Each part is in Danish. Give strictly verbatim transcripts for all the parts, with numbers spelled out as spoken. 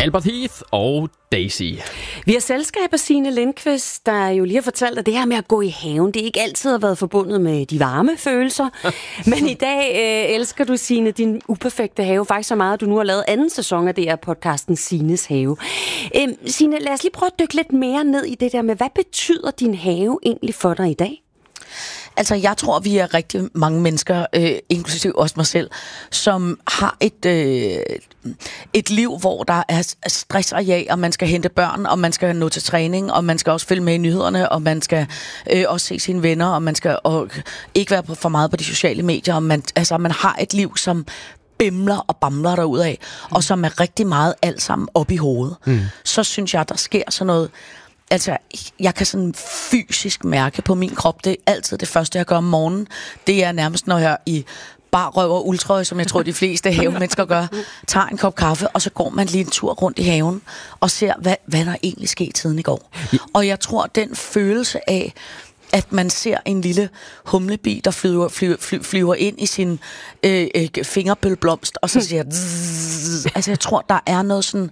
Albert Heath og Daisy. Vi har selskab af Signe Lindqvist, der jo lige har fortalt, at det her med at gå i haven, det ikke altid har været forbundet med de varme følelser. Men i dag øh, elsker du, Signe, din uperfekte have faktisk så meget, at du nu har lavet anden sæson af det her podcasten Signes Have. Øh, Signe, lad os lige prøve at dykke lidt mere ned i det der med, hvad betyder din have egentlig for dig i dag? Altså, jeg tror, vi er rigtig mange mennesker, øh, inklusive også mig selv, som har et, øh, et liv, hvor der er stress og jag, og man skal hente børn, og man skal nå til træning, og man skal også følge med i nyhederne, og man skal øh, også se sine venner, og man skal og ikke være på for meget på de sociale medier. Og man, altså, man har et liv, som bimler og bamler derudad, og som er rigtig meget alt sammen op i hovedet. Mm. Så synes jeg, der sker sådan noget. Altså, jeg kan sådan fysisk mærke på min krop, det er altid det første, jeg gør om morgenen. Det er nærmest, når jeg i bar røv og uldtrøje, som jeg tror, de fleste havemennesker gør, tager en kop kaffe, og så går man lige en tur rundt i haven, og ser, hvad, hvad der egentlig skete siden i går. Og jeg tror, den følelse af, at man ser en lille humlebi, der flyver, flyver, flyver, flyver ind i sin øh, øh, fingerbølblomst, og så siger zzz, altså jeg tror, der er noget sådan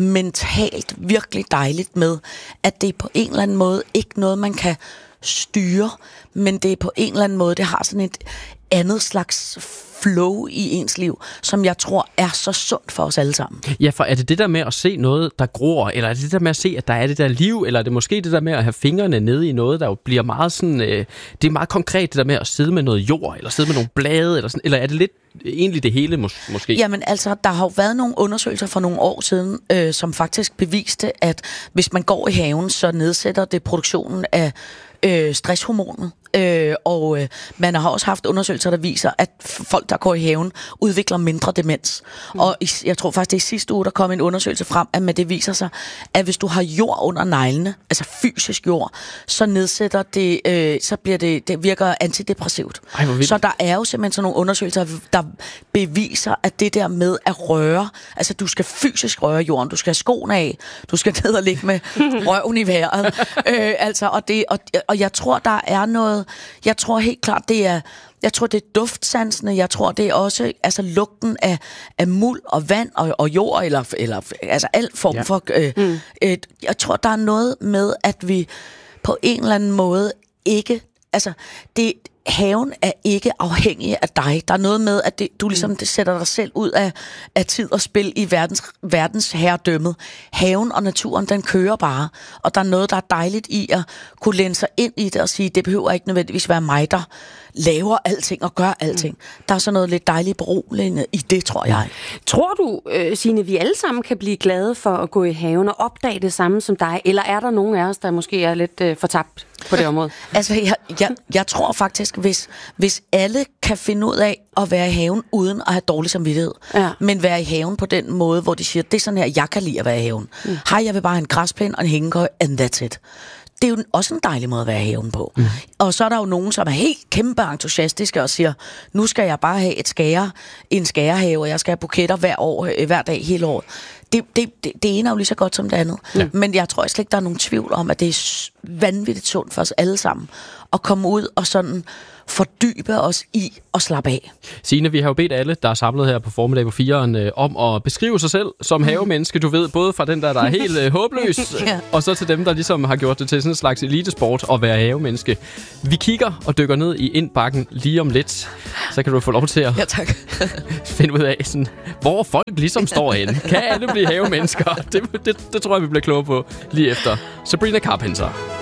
mentalt virkelig dejligt med, at det på en eller anden måde ikke noget, man kan styre, men det er på en eller anden måde, det har sådan et andet slags flow i ens liv, som jeg tror er så sundt for os alle sammen. Ja, for er det det der med at se noget, der gror, eller er det det der med at se, at der er det der liv, eller er det måske det der med at have fingrene nede i noget, der jo bliver meget sådan, øh, det er meget konkret det der med at sidde med noget jord, eller sidde med nogle blade, eller sådan, eller er det lidt egentlig det hele mås- måske? Jamen altså, der har jo været nogle undersøgelser for nogle år siden, øh, som faktisk beviste, at hvis man går i haven, så nedsætter det produktionen af øh, stresshormonet. Øh, og øh, man har også haft undersøgelser, der viser, at folk, der går i haven, udvikler mindre demens. Mm. Og i, jeg tror faktisk, det er i sidste uge, der kom en undersøgelse frem, at med det viser sig, at hvis du har jord under neglene, altså fysisk jord, så nedsætter det, øh, så bliver det, det virker antidepressivt. Ej, så der er jo simpelthen sådan nogle undersøgelser, der beviser, at det der med at røre, altså du skal fysisk røre jorden, du skal have skoene af, du skal ned og ligge med røven i vejret. øh, altså, og, det, og, og jeg tror, der er noget. Jeg tror helt klart, det er, jeg tror, det er duftsansene, jeg tror, det er også altså, lugten af, af muld og vand og, og jord, eller, eller altså al form ja. for... Øh, mm. øh, jeg tror, der er noget med, at vi på en eller anden måde ikke... Altså, det, haven er ikke afhængig af dig. Der er noget med, at det, du ligesom det sætter dig selv ud af, af tid og spil i verdens, verdens herredømmet. Haven og naturen, den kører bare. Og der er noget, der er dejligt i at kunne læne sig ind i det og sige, det behøver ikke nødvendigvis være mig, der laver alting og gør alting. Mm. Der er så noget lidt dejligt beroligende i det, tror jeg. Tror du, øh, Signe, vi alle sammen kan blive glade for at gå i haven og opdage det samme som dig? Eller er der nogen af os, der måske er lidt øh, fortabt på det område? Altså, jeg, jeg, jeg tror faktisk, hvis, hvis alle kan finde ud af at være i haven uden at have dårlig samvittighed, ja. men være i haven på den måde, hvor de siger, det er sådan her, jeg kan lide at være i haven. Mm. Hej, jeg vil bare have en græsplæne og en hængekøj, and that's it. Det er jo også en dejlig måde at være i haven på. Mm. Og så er der jo nogen, som er helt kæmpe entusiastiske og siger, nu skal jeg bare have et skære, en skærehave, og jeg skal have buketter hver år, hver dag, hele året. Det, det, det, det ene er jo lige så godt som det andet. Ja. Men jeg tror slet ikke, der er nogen tvivl om, at det er vanvittigt sundt for os alle sammen at komme ud og sådan fordybe os i og slappe af. Signe, vi har jo bedt alle, der er samlet her på formiddag på firen, øh, om at beskrive sig selv som havemenneske. Du ved, både fra den der, der er helt øh, håbløs, ja. og så til dem, der ligesom har gjort det til sådan en slags elitesport at være havemenneske. Vi kigger og dykker ned i indbakken lige om lidt. Så kan du få lov til at ja, tak. finde ud af, sådan, hvor folk ligesom står henne. Kan alle blive havemennesker? Det, det, det tror jeg, vi bliver kloge på lige efter Sabrina Carpenter.